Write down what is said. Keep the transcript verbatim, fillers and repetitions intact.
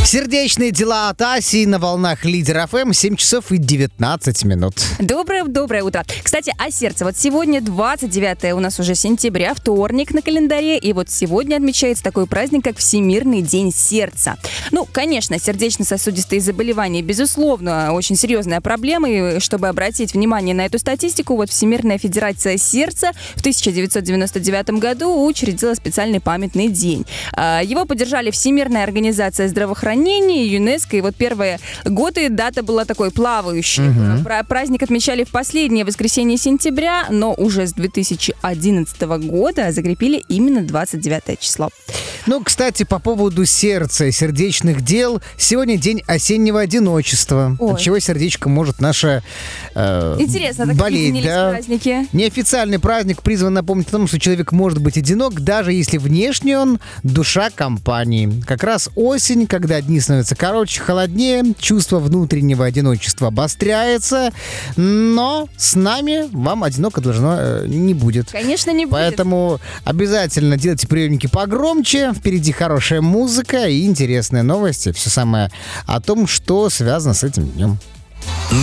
Сердечные дела от Аси на волнах Лидер эф эм, семь часов и девятнадцать минут. Доброе-доброе утро. Кстати, о сердце. Вот сегодня двадцать девятое у нас уже сентября, вторник на календаре, и вот сегодня отмечается такой праздник, как Всемирный день сердца. Ну, конечно, сердечно-сосудистые заболевания, безусловно, очень серьезная проблема, и чтобы обратить внимание на эту статистику, вот Всемирная федерация сердца в тысяча девятьсот девяносто девятом году учредила специальный памятный день. Его поддержали Всемирная организация здравоохранения, ЮНЕСКО, и вот первые годы дата была такой плавающей. Uh-huh. Праздник отмечали в последнее воскресенье сентября, но уже с две тысячи одиннадцатого года закрепили именно двадцать девятое число. Ну, кстати, по поводу сердца и сердечных дел, сегодня день осеннего одиночества, Ой. от чего сердечко может наше э, Интересно, так болеть. Да? Праздники. Неофициальный праздник призван напомнить о том, что человек может быть одинок, даже если внешне он душа компании. Как раз осень, когда дни становятся короче, холоднее, чувство внутреннего одиночества обостряется, но с нами вам одиноко должно э, не будет. Конечно, не будет. Поэтому обязательно делайте приемники погромче, впереди хорошая музыка и интересные новости. Все самое о том, что связано с этим днем.